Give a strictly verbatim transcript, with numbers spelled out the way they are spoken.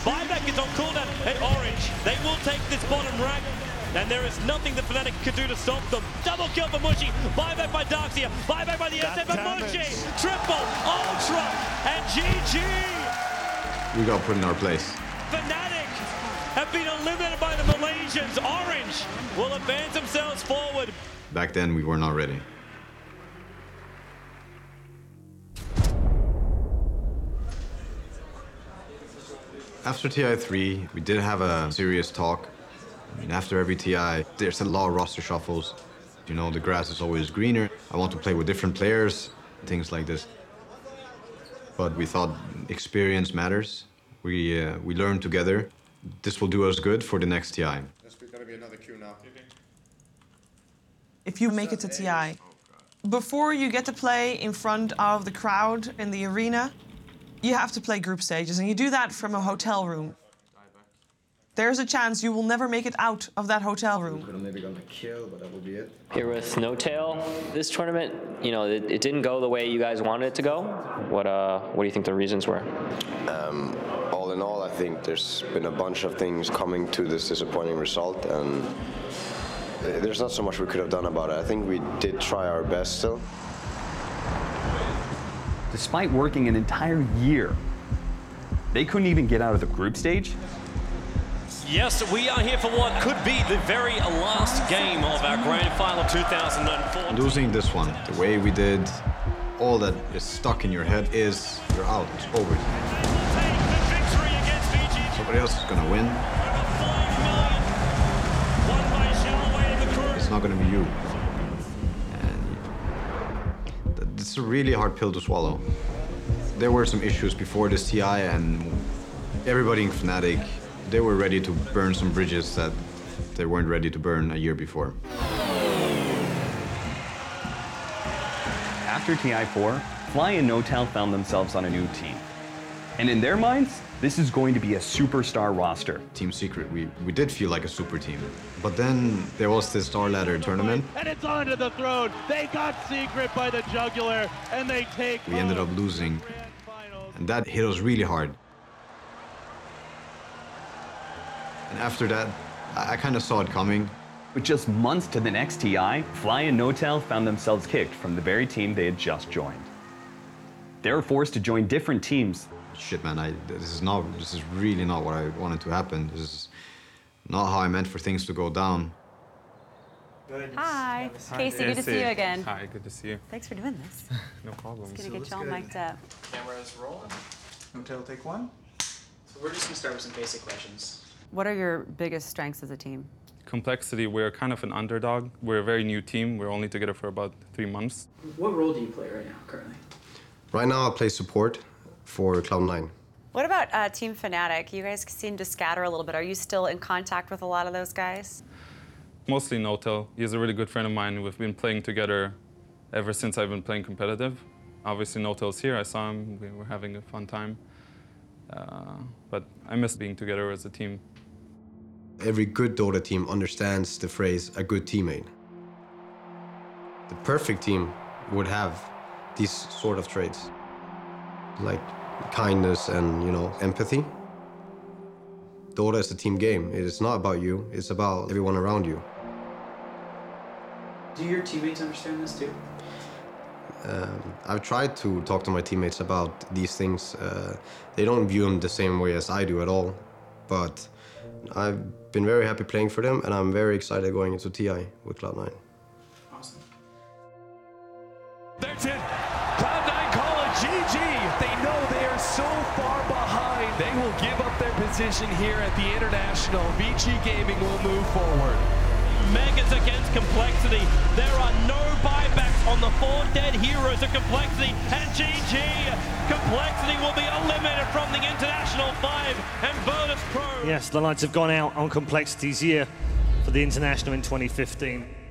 Buyback is on cooldown at Orange. They will take this bottom rank. And there is nothing the Fnatic could do to stop them. Double kill for Mushy. Buyback by Darkseer. Buyback by the S F, but Mushy. Triple, Ultra, and G G. We got put in our place. Fnatic have been eliminated by the Malaysians. Orange will advance themselves forward. Back then, we were not ready. After T I three, we did have a serious talk. I mean, after every T I, there's a lot of roster shuffles. You know, the grass is always greener. I want to play with different players, things like this. But we thought experience matters. We, uh, we learned together. This will do us good for the next T I. There's gonna be another queue now. If you make it to T I, before you get to play in front of the crowd in the arena, you have to play group stages, and you do that from a hotel room. There's a chance you will never make it out of that hotel room. I'm maybe gonna kill, but that will be it. Here with N0tail, this tournament, you know, it, it didn't go the way you guys wanted it to go. What, uh, what do you think the reasons were? Um, all in all, I think there's been a bunch of things coming to this disappointing result, and there's not so much we could have done about it. I think we did try our best still. Despite working an entire year, they couldn't even get out of the group stage. Yes, we are here for what could be the very last game of our Grand Final two thousand four. Losing this one, the way we did, all that is stuck in your head is you're out, it's over. Somebody else is gonna win. It's not gonna be you. And it's a really hard pill to swallow. There were some issues before this T I, and everybody in Fnatic, they were ready to burn some bridges that they weren't ready to burn a year before. After T I four, Fly and N0tail found themselves on a new team. And in their minds, this is going to be a superstar roster. Team Secret, we, we did feel like a super team. But then there was this Star Ladder tournament. And it's onto the throne. They got Secret by the jugular, and they take We ended up losing, and that hit us really hard. And after that, I, I kind of saw it coming. With just months to the next T I, Fly and N0tail found themselves kicked from the very team they had just joined. They were forced to join different teams. Shit, man, I, this is not, this is really not what I wanted to happen. This is not how I meant for things to go down. Hi, Casey, good to see you again. Hi, good to see you. Thanks for doing this. No problem. It's good to get you all mic'd up. Cameras rolling. N0tail, take one. So we're just gonna start with some basic questions. What are your biggest strengths as a team? Complexity, we're kind of an underdog. We're a very new team. We're only together for about three months. What role do you play right now, currently? Right now, I play support for Cloud nine. What about uh, Team Fnatic? You guys seem to scatter a little bit. Are you still in contact with a lot of those guys? Mostly N0tail. He's a really good friend of mine. We've been playing together ever since I've been playing competitive. Obviously, N0tail's here. I saw him. We were having a fun time. Uh, but I miss being together as a team. Every good Dota team understands the phrase, a good teammate. The perfect team would have these sort of traits, like kindness and, you know, empathy. Dota is a team game. It is not about you, it's about everyone around you. Do your teammates understand this too? Um, I've tried to talk to my teammates about these things. Uh, they don't view them the same way as I do at all, but I've been very happy playing for them, and I'm very excited going into T I with Cloud nine. Awesome. That's it. Cloud nine call it G G. They know they are so far behind. They will give up their position here at the International. V G Gaming will move forward. Megas against Complexity. There are no buybacks on the four dead heroes of Complexity, and G G. Complexity will be eliminated from the International five and Virtus Pro. Yes, the lights have gone out on Complexity's year for the International in twenty fifteen.